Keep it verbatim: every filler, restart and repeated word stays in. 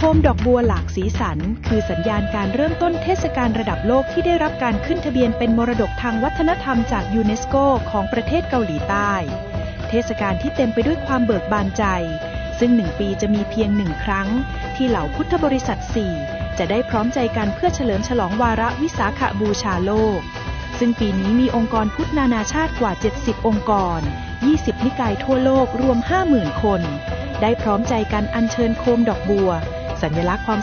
มดอกบัวหลากสีสันคือสัญญาณการเริ่มต้นเทศกาลระดับโลกที่ได้รับการขึ้นทะเบียนเป็นมรดกทางวัฒนธรรมจากยูเนสโกของประเทศเกาหลีใต้เทศกาลที่เต็มไปด้วยความเบิกบานใจซึ่งหนึ่งปีจะมีเพียงหนึ่งครั้งที่เหล่าพุทธบริษัทสี่จะได้พร้อมใจกันเพื่อเฉลิมฉลองวาระวิสาขบูชาโลกซึ่งปีนี้มีองค์กรพุทธนานาชาติกว่าเจ็ดสิบองค์กรยี่สิบนิกายทั่วโลกรวม ห้าหมื่น คนได้พร้อมใจกันอัญเชิญโคมดอกบัวสัญลักษณ์ความ